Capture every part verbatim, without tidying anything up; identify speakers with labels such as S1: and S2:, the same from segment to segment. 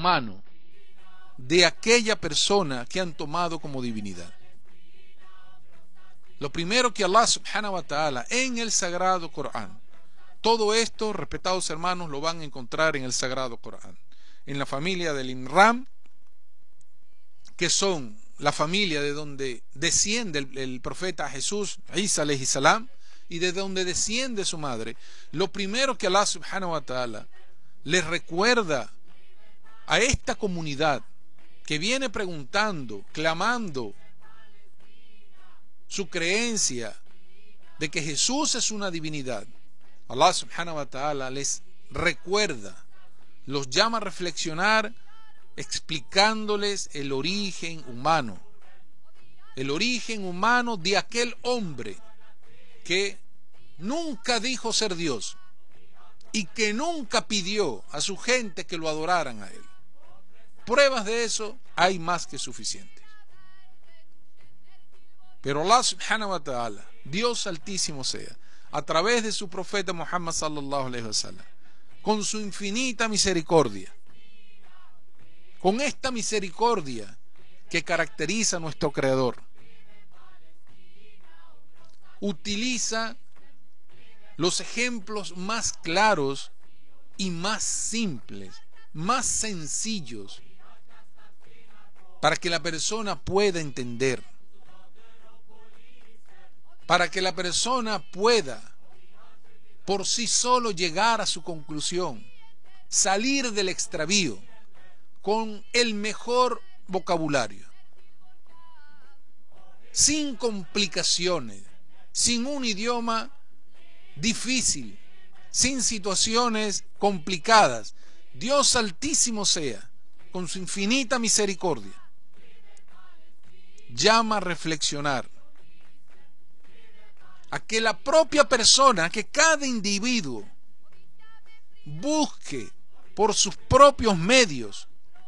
S1: manos de aquella persona que han tomado como divinidad. Lo primero que Allah subhanahu wa ta'ala en el Sagrado Corán, todo esto, respetados hermanos, lo van a encontrar en el Sagrado Corán, en la familia del Imran, que son la familia de donde desciende el, el profeta Jesús, Isa alayhi salam, y de donde desciende su madre. Lo primero que Allah subhanahu wa ta'ala les recuerda a esta comunidad que viene preguntando, clamando su creencia de que Jesús es una divinidad, Allah subhanahu wa ta'ala les recuerda, los llama a reflexionar, explicándoles el origen humano, el origen humano de aquel hombre que nunca dijo ser Dios y que nunca pidió a su gente que lo adoraran a él. Pruebas de eso hay más que suficientes. Pero Allah subhanahu wa ta'ala, Dios altísimo sea, a través de su profeta Muhammad sallallahu alaihi wasallam, con su infinita misericordia, con esta misericordia que caracteriza a nuestro Creador, utiliza los ejemplos más claros y más simples, más sencillos, para que la persona pueda entender, para que la persona pueda por sí solo llegar a su conclusión, salir del extravío con el mejor vocabulario, sin complicaciones, sin un idioma difícil, sin situaciones complicadas. Dios altísimo sea, con su infinita misericordia, llama a reflexionar a que la propia persona, que cada individuo busque por sus propios medios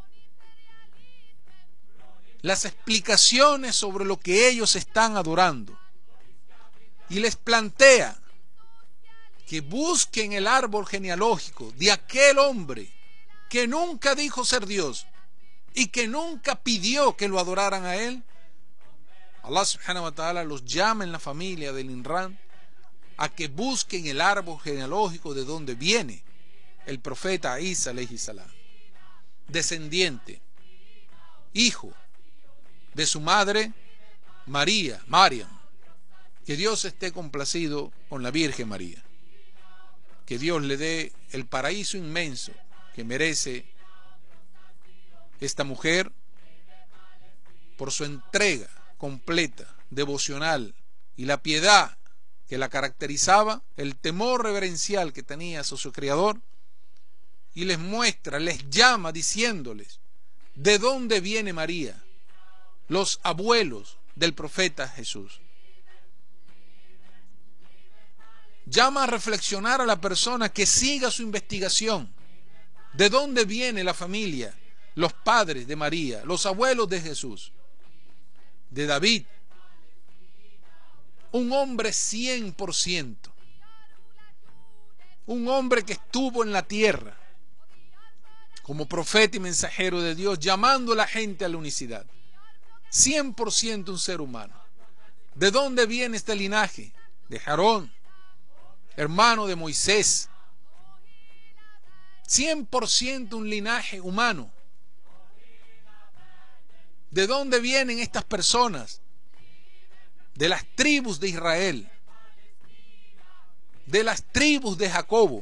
S1: las explicaciones sobre lo que ellos están adorando, y les plantea que busquen el árbol genealógico de aquel hombre que nunca dijo ser Dios y que nunca pidió que lo adoraran a él. Allah subhanahu wa ta'ala los llama en la familia del Imran a que busquen el árbol genealógico de donde viene el profeta Isa alayhi salam, descendiente, hijo de su madre María, Mariam. Que Dios esté complacido con la Virgen María, que Dios le dé el paraíso inmenso que merece esta mujer por su entrega completa, devocional, y la piedad que la caracterizaba, el temor reverencial que tenía hacia su Creador, y les muestra, les llama diciéndoles de dónde viene María, los abuelos del profeta Jesús. Llama a reflexionar a la persona que siga su investigación. ¿De dónde viene la familia, los padres de María, los abuelos de Jesús? De David, un hombre cien por ciento, un hombre que estuvo en la tierra como profeta y mensajero de Dios, llamando a la gente a la unicidad. cien por ciento un ser humano. ¿De dónde viene este linaje? De Aarón, hermano de Moisés. cien por ciento un linaje humano. ¿De dónde vienen estas personas? De las tribus de Israel, de las tribus de Jacobo,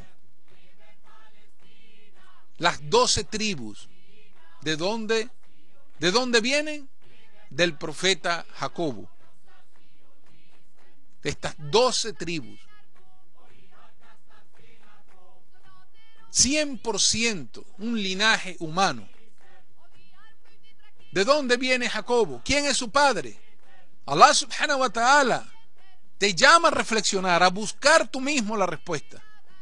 S1: las doce tribus. ¿De dónde? ¿De dónde vienen? Del profeta Jacobo. De estas doce tribus. cien por ciento un linaje humano. ¿De dónde viene Jacobo? ¿Quién es su padre? Allah subhanahu wa ta'ala te llama a reflexionar, a buscar tú mismo la respuesta.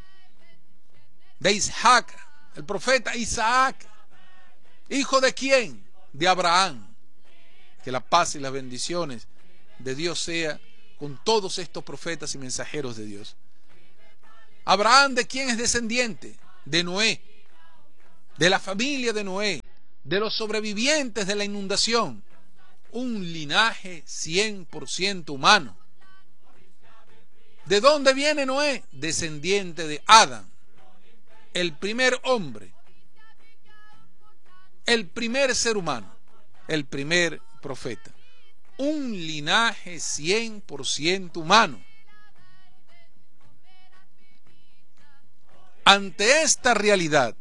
S1: De Isaac, el profeta Isaac, ¿hijo de quién? De Abraham. Que la paz y las bendiciones de Dios sea con todos estos profetas y mensajeros de Dios. Abraham, ¿de quién es descendiente? De Noé, de la familia de Noé. de los sobrevivientes de la inundación, un linaje cien por ciento humano. ¿De dónde viene Noé? Descendiente de Adán, el primer hombre, el primer ser humano, el primer profeta. Un linaje cien por ciento humano. Ante esta realidad,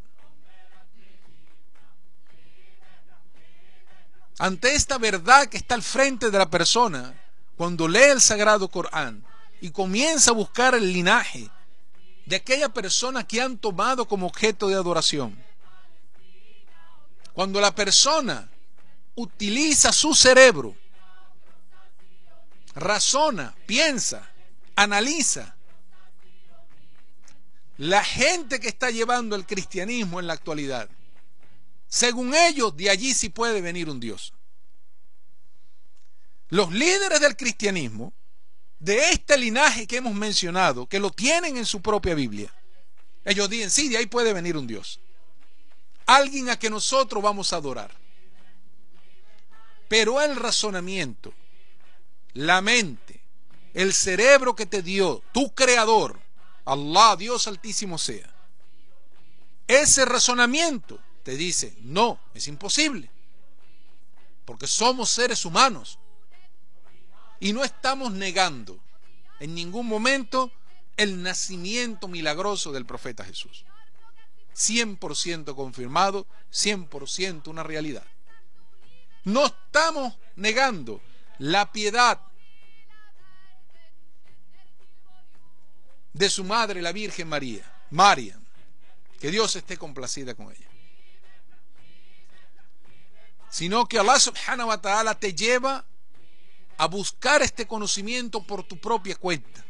S1: ante esta verdad que está al frente de la persona, cuando lee el Sagrado Corán y comienza a buscar el linaje de aquella persona que han tomado como objeto de adoración, cuando la persona utiliza su cerebro, razona, piensa, analiza, la gente que está llevando el cristianismo en la actualidad, según ellos, de allí sí puede venir un Dios. Los líderes del cristianismo, de este linaje que hemos mencionado, que lo tienen en su propia Biblia, ellos dicen, sí, de ahí puede venir un Dios, alguien a que nosotros vamos a adorar. Pero el razonamiento, la mente, el cerebro que te dio tu creador, Allah, Dios altísimo sea, ese razonamiento te dice, no, es imposible, porque somos seres humanos y no estamos negando en ningún momento el nacimiento milagroso del profeta Jesús. cien por ciento confirmado, cien por ciento una realidad. No estamos negando la piedad de su madre, la Virgen María, Mariam, que Dios esté complacida con ella, sino que Allah subhanahu wa ta'ala te lleva a buscar este conocimiento por tu propia cuenta.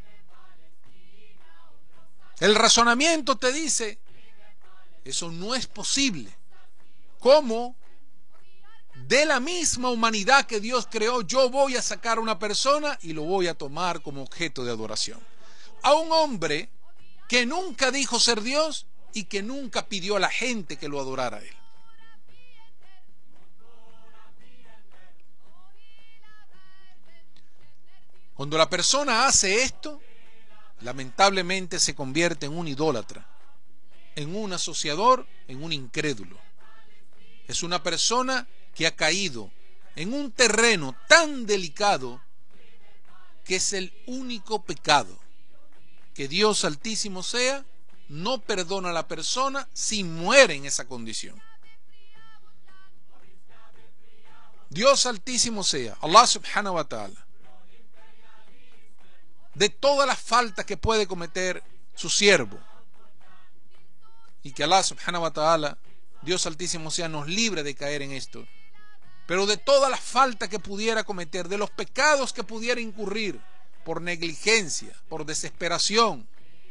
S1: El razonamiento te dice, eso no es posible. ¿Cómo? De la misma humanidad que Dios creó, yo voy a sacar a una persona y lo voy a tomar como objeto de adoración. A un hombre que nunca dijo ser Dios y que nunca pidió a la gente que lo adorara a él. Cuando la persona hace esto, lamentablemente se convierte en un idólatra, en un asociador, en un incrédulo. Es una persona que ha caído en un terreno tan delicado que es el único pecado que Dios altísimo sea no perdona a la persona si muere en esa condición. Dios altísimo sea, Allah subhanahu wa ta'ala, de todas las faltas que puede cometer su siervo, y que Allah subhanahu wa ta'ala, Dios altísimo sea, nos libre de caer en esto, pero de todas las faltas que pudiera cometer, de los pecados que pudiera incurrir por negligencia, por desesperación,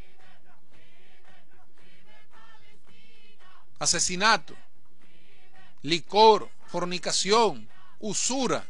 S1: asesinato, licor, fornicación, usura,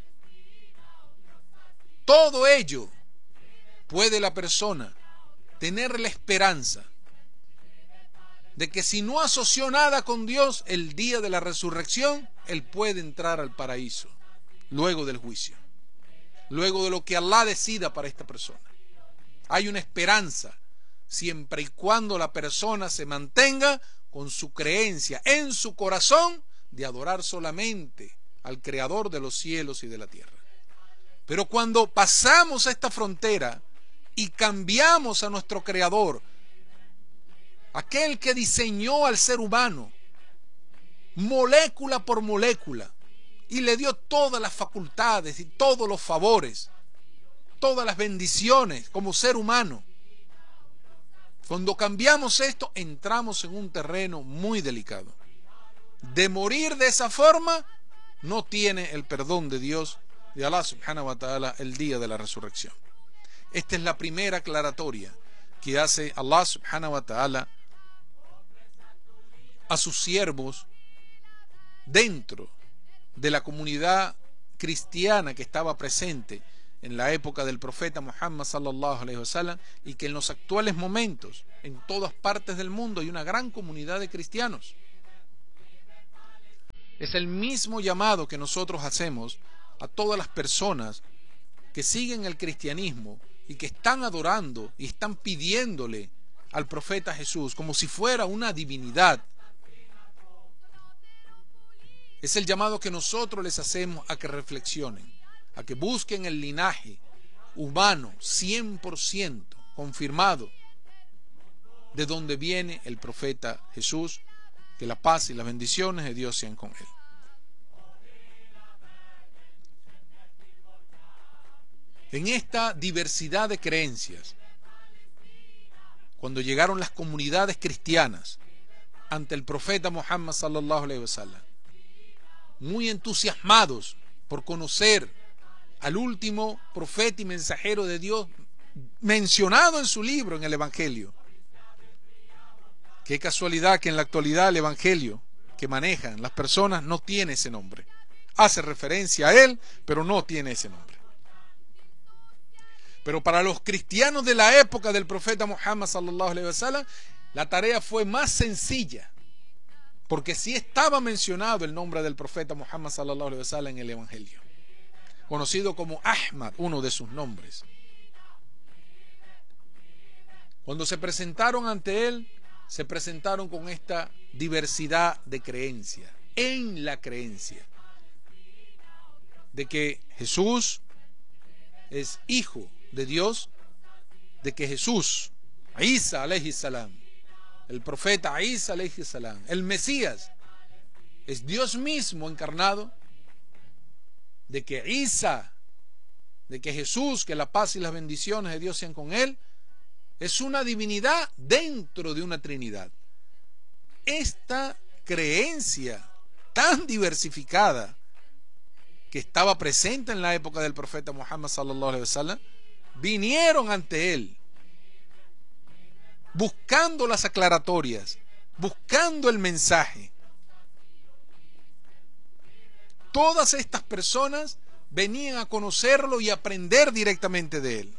S1: todo ello puede la persona tener la esperanza de que si no asoció nada con Dios, el día de la resurrección, él puede entrar al paraíso, luego del juicio, luego de lo que Allah decida para esta persona. Hay una esperanza, siempre y cuando la persona se mantenga con su creencia en su corazón de adorar solamente al Creador de los cielos y de la tierra. Pero cuando pasamos esta frontera y cambiamos a nuestro Creador, aquel que diseñó al ser humano molécula por molécula y le dio todas las facultades y todos los favores, todas las bendiciones como ser humano, cuando cambiamos esto, entramos en un terreno muy delicado. De morir de esa forma, no tiene el perdón de Dios, de Allah subhanahu wa ta'ala, el día de la resurrección. Esta es la primera aclaratoria que hace Allah subhanahu wa ta'ala a sus siervos dentro de la comunidad cristiana que estaba presente en la época del profeta Muhammad sallallahu alaihi wasallam, y que en los actuales momentos en todas partes del mundo hay una gran comunidad de cristianos. Es el mismo llamado que nosotros hacemos a todas las personas que siguen el cristianismo y que están adorando y están pidiéndole al profeta Jesús como si fuera una divinidad. Es el llamado que nosotros les hacemos a que reflexionen, a que busquen el linaje humano cien por ciento confirmado de donde viene el profeta Jesús, que la paz y las bendiciones de Dios sean con él. En esta diversidad de creencias, cuando llegaron las comunidades cristianas ante el profeta Muhammad sallallahu alaihi wasallam, muy entusiasmados por conocer al último profeta y mensajero de Dios mencionado en su libro, en el Evangelio. Qué casualidad que en la actualidad el Evangelio que manejan las personas no tiene ese nombre. Hace referencia a él, pero no tiene ese nombre. Pero para los cristianos de la época del profeta Muhammad sallallahu alaihi wasallam, la tarea fue más sencilla, porque sí estaba mencionado el nombre del profeta Muhammad sallallahu alaihi wasallam en el Evangelio, conocido como Ahmad, uno de sus nombres. Cuando se presentaron ante él, se presentaron con esta diversidad de creencia, en la creencia de que Jesús es hijo de Dios, de que Jesús, Isa alayhi salam, el profeta Isa alayhi salam, el Mesías, es Dios mismo encarnado, de que Isa, de que Jesús, que la paz y las bendiciones de Dios sean con él, es una divinidad dentro de una Trinidad. Esta creencia tan diversificada que estaba presente en la época del profeta Muhammad sallallahu alaihi wasallam, vinieron ante él buscando las aclaratorias, buscando el mensaje. Todas estas personas venían a conocerlo y aprender directamente de él.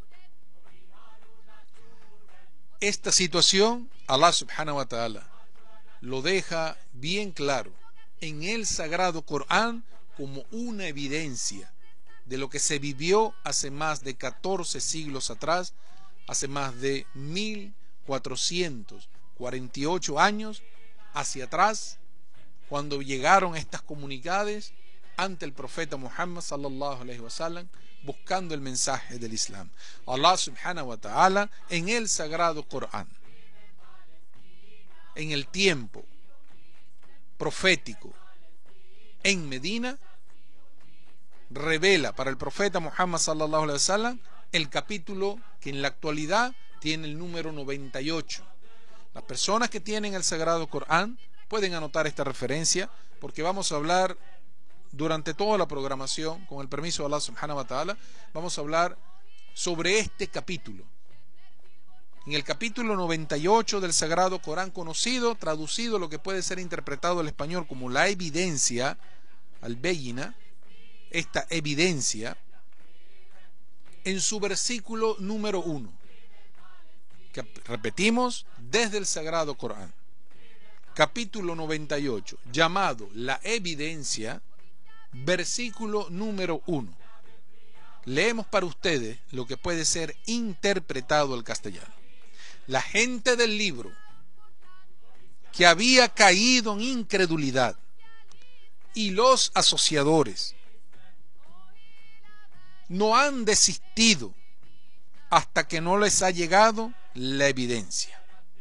S1: Esta situación, Allah subhanahu wa ta'ala lo deja bien claro en el Sagrado Corán como una evidencia de lo que se vivió hace más de catorce siglos atrás, hace más de mil cuatrocientos cuarenta y ocho años hacia atrás, cuando llegaron estas comunidades ante el profeta Muhammad sallallahu alaihi wasallam buscando el mensaje del Islam. Allah subhanahu wa ta'ala en el Sagrado Corán, en el tiempo profético en Medina, revela para el profeta Muhammad sallallahu alaihi wasallam el capítulo que en la actualidad tiene el número noventa y ocho. Las personas que tienen el Sagrado Corán pueden anotar esta referencia, porque vamos a hablar durante toda la programación, con el permiso de Allah subhanahu wa ta'ala, vamos a hablar sobre este capítulo. En el capítulo noventa y ocho del Sagrado Corán, conocido, traducido, lo que puede ser interpretado al español como la evidencia, al-Bayina, esta evidencia, en su versículo número uno, que repetimos, desde el Sagrado Corán, capítulo noventa y ocho, llamado la evidencia, versículo número uno. Leemos para ustedes lo que puede ser interpretado al castellano. La gente del libro, que había caído en incredulidad, y los asociadores, no han desistido hasta que no les ha llegado la evidencia.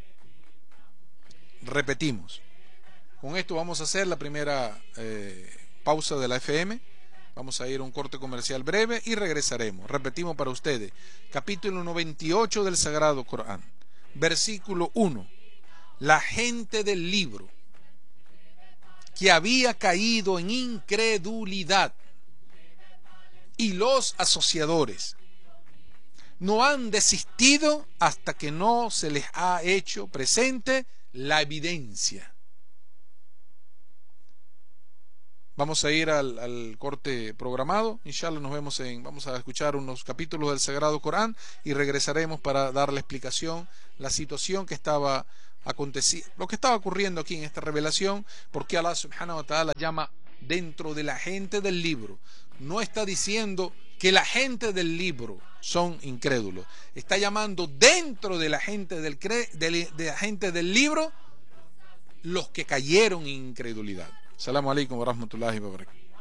S1: Repetimos. Con esto vamos a hacer la primera eh, pausa de la F M. Vamos a ir a un corte comercial breve y regresaremos. Repetimos para ustedes. Capítulo noventa y ocho del Sagrado Corán. Versículo uno. La gente del libro, que había caído en incredulidad, y los asociadores, no han desistido hasta que no se les ha hecho presente la evidencia. Vamos a ir al, al corte programado. Inshallah nos vemos en, vamos a escuchar unos capítulos del Sagrado Corán y regresaremos para dar la explicación, la situación que estaba acontecía, lo que estaba ocurriendo aquí en esta revelación, porque Allah subhanahu wa ta'ala llama dentro de la gente del libro. No está diciendo que la gente del libro son incrédulos, está llamando dentro de la gente del, cre de, de la gente del libro los que cayeron en incredulidad. Assalamu alaikum wa rahmatullahi wa barakatuh.